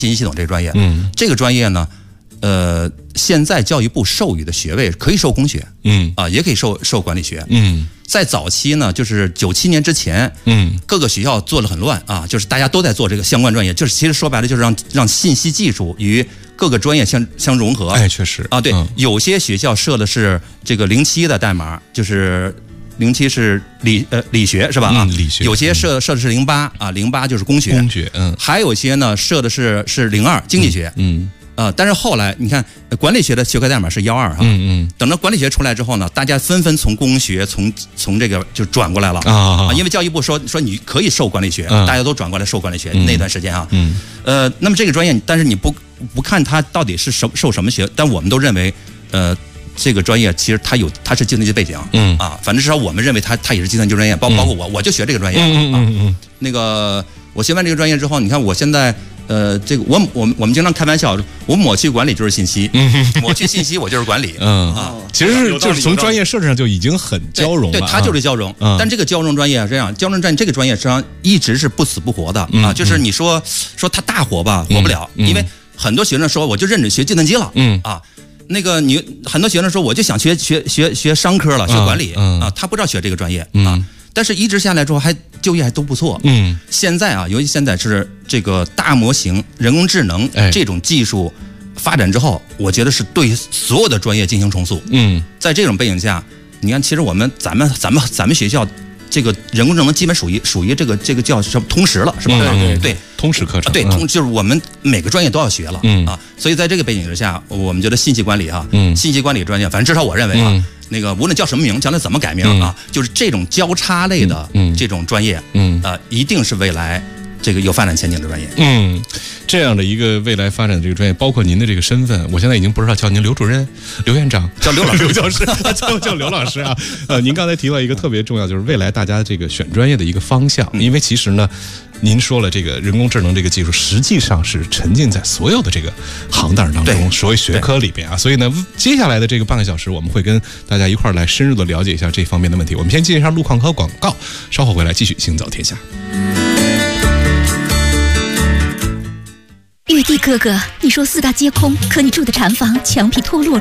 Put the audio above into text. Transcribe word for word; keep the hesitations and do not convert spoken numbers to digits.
信息系统这个专业。 嗯， 这个专业呢，呃，现在教育部授予的学位可以授工学， 嗯啊，也可以授授管理学。 嗯， 在早期呢，就是九七年之前， 嗯， 各个学校做得很乱啊，就是大家都在做这个相关专业，就是其实说白了就是让让信息技术与各个专业相相融合。 哎，确实啊，对， 嗯、 有些学校设的是这个零七的代码，就是零七是理呃理学是吧？啊， 嗯、理学。 有些设设的是零八啊，零八就是工学。 工学，嗯。 还有些呢设的是是零二经济学， 嗯。嗯呃，但是后来你看，管理学的学科代码是幺二哈， 嗯嗯， 等到管理学出来之后呢，大家纷纷从工学从从这个就转过来了啊， 因为教育部说说你可以授管理学， 嗯、 大家都转过来授管理学、嗯、那段时间啊， 嗯， 呃，那么这个专业，但是你不不看它到底是什受什么学，但我们都认为，呃，这个专业其实它有它是计算机背景， 嗯啊，反正至少我们认为它它也是计算机专业，包包括我我就学这个专业， 嗯嗯嗯嗯， 那个我学完这个专业之后，你看我现在。呃，这个我我们我们经常开玩笑，我抹去管理就是信息，抹去信息我就是管理， 嗯啊， 其实是就是从专业设置上就已经很交融了， 对，它就是交融。 嗯、 但这个交融专业是这样，交融专业这个专业实际上一直是不死不活的、 嗯、 啊，就是你说说它大火吧，火不了， 嗯、 因为很多学生说我就认真学计算机了， 嗯啊。那个你很多学生说我就想学学学学商科了，学管理、 嗯、 啊，他不知道学这个专业、 嗯、 啊。但是一直下来之后还就业还都不错。 嗯， 现在啊，尤其现在是这个大模型、人工智能这种技术发展之后，哎、我觉得是对所有的专业进行重塑。 嗯， 在这种背景下，你看，其实我们咱们咱们咱们学校这个人工智能基本属于属于这个这个叫什么通识了，是吧？ 嗯、 对对， 通识课程。 对，通就是我们每个专业都要学了。 嗯啊，所以在这个背景之下，我们觉得信息管理哈， 嗯， 信息管理专业，反正至少我认为啊。嗯那个无论叫什么名，将来怎么改名啊，嗯、就是这种交叉类的这种专业， 嗯， 呃，一定是未来这个有发展前景的专业。 嗯，这样的一个未来发展的这个专业，包括您的这个身份，我现在已经不知道叫您刘主任、刘院长、 叫刘老师、 刘教师，叫叫刘老师啊。呃，您刚才提到一个特别重要，就是未来大家这个选专业的一个方向， 嗯、 因为其实呢。您说了，这个人工智能这个技术实际上是沉浸在所有的这个行当当中，所谓学科里边啊。所以呢，接下来的这个半个小时，我们会跟大家一块儿来深入的了解一下这方面的问题。我们先进一下路况和广告，稍后回来继续行走天下。 玉帝哥哥，你说四大皆空，可你住的禅房墙皮脱落。